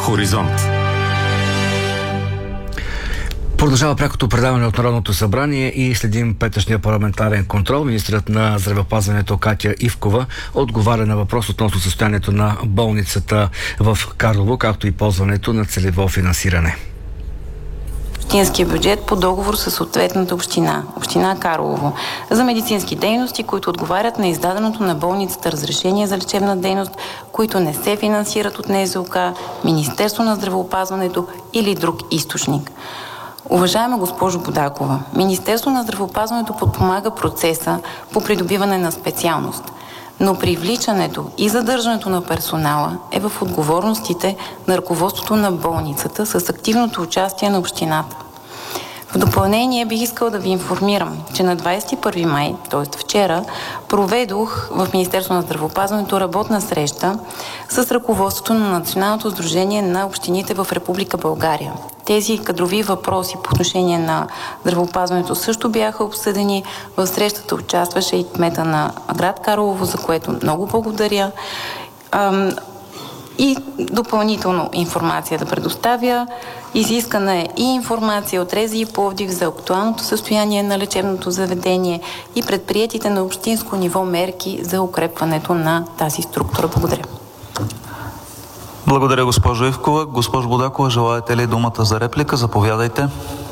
Хоризонт. Продължава прякото предаване от Народното събрание и следим петъчния парламентарен контрол. Министрът на здравеопазването Катя Ивкова отговаря на въпрос относно състоянието на болницата в Карлово, както и ползването на целево финансиране. Общинския бюджет по договор с съответната община Карлово, за медицински дейности, които отговарят на издаденото на болницата разрешение за лечебна дейност, които не се финансират от НЗОК, Министерство на здравеопазването или друг източник. Уважаема госпожо Будакова, Министерство на здравеопазването подпомага процеса по придобиване на специалност, но привличането и задържането на персонала е в отговорностите на ръководството на болницата с активното участие на общината. В допълнение бих искал да ви информирам, че на 21 май, т.е. вчера, проведох в Министерство на здравеопазването работна среща с ръководството на Националното сдружение на общините в Република България. Тези кадрови въпроси по отношение на здравеопазването също бяха обсъдени. В срещата участваше и кмета на град Карлово, за което много благодаря. И допълнително информация да предоставя. Изискана е и информация от РЗИ Пловдив за актуалното състояние на лечебното заведение и предприетите на общинско ниво мерки за укрепването на тази структура. Благодаря. Благодаря, госпожо Ивкова. Госпожо Будакова, желаете ли думата за реплика? Заповядайте.